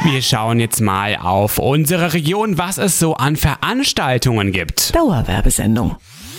Wir schauen jetzt mal auf unsere Region, was es so an Veranstaltungen gibt. Dauerwerbesendung.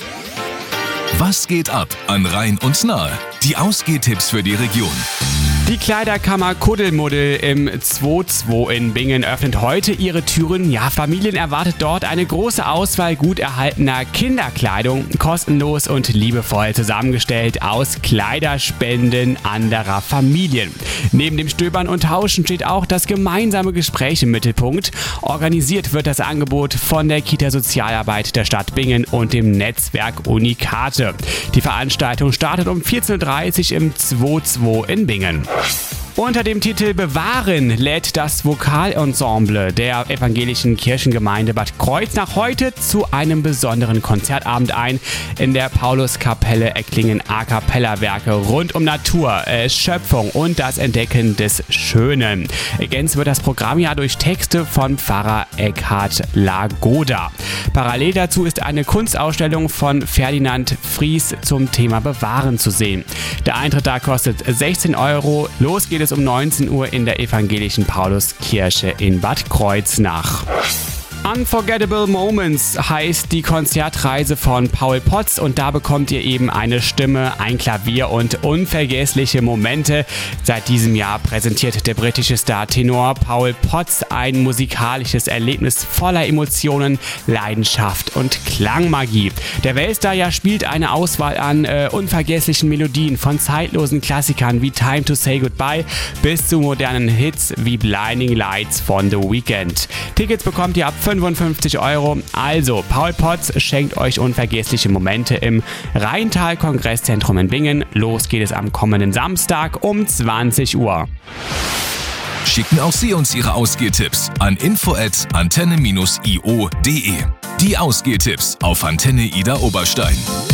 Was geht ab an Rhein und Nahe? Die Ausgehtipps für die Region. Die Kleiderkammer Kuddelmuddel im 2.2 in Bingen öffnet heute ihre Türen. Ja, Familien erwartet dort eine große Auswahl gut erhaltener Kinderkleidung, kostenlos und liebevoll zusammengestellt aus Kleiderspenden anderer Familien. Neben dem Stöbern und Tauschen steht auch das gemeinsame Gespräch im Mittelpunkt. Organisiert wird das Angebot von der Kita Sozialarbeit der Stadt Bingen und dem Netzwerk Unikate. Die Veranstaltung startet um 14.30 Uhr im 2.2 in Bingen. Unter dem Titel Bewahren lädt das Vokalensemble der evangelischen Kirchengemeinde Bad Kreuznach heute zu einem besonderen Konzertabend ein in der Pauluskapelle Ecklingen A Cappella Werke rund um Natur, Schöpfung und das Entdecken des Schönen. Ergänzt wird das Programm ja durch Texte von Pfarrer Eckhard Lagoda. Parallel dazu ist eine Kunstausstellung von Ferdinand Fries zum Thema Bewahren zu sehen. Der Eintritt da kostet 16 €. Los geht es um 19 Uhr in der evangelischen Pauluskirche in Bad Kreuznach. Unforgettable Moments heißt die Konzertreise von Paul Potts und da bekommt ihr eben eine Stimme, ein Klavier und unvergessliche Momente. Seit diesem Jahr präsentiert der britische Star-Tenor Paul Potts ein musikalisches Erlebnis voller Emotionen, Leidenschaft und Klangmagie. Der Weltstar ja spielt eine Auswahl an unvergesslichen Melodien von zeitlosen Klassikern wie Time to Say Goodbye bis zu modernen Hits wie Blinding Lights von The Weeknd. Tickets bekommt ihr ab 55 €. Also, Paul Potts schenkt euch unvergessliche Momente im Rheintal-Kongresszentrum in Bingen. Los geht es am kommenden Samstag um 20 Uhr. Schicken auch Sie uns Ihre Ausgehtipps an info@antenne-io.de. Die Ausgehtipps auf Antenne Ida Oberstein.